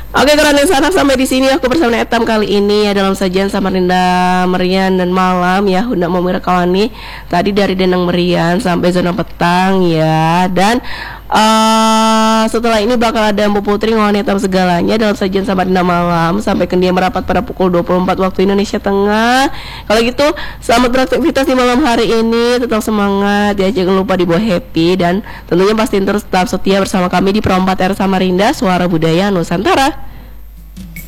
Oke, keren sana sampai di sini aku bersama Etam kali ini ya dalam sajian Samarinda Merian dan Malam ya hendak memerakawani tadi dari Denang Merian sampai zona petang ya dan setelah ini bakal ada Mpu Putri ngawani Etam segalanya dalam sajian Samarinda Malam sampai ke dia merapat pada pukul 24 waktu Indonesia Tengah. Kalau gitu selamat beraktivitas di malam hari ini, tetap semangat ya, jangan lupa dibawa happy dan tentunya pastiin terus tetap setia bersama kami di Pro 4R Samarinda Suara Budaya Nusantara.